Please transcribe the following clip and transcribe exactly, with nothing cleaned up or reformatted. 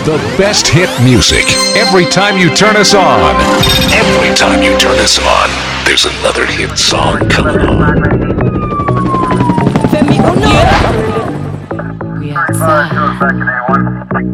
The best hit music every time you turn us on. Every time you turn us on, there's another hit song coming on. Femi, oh no! We outside.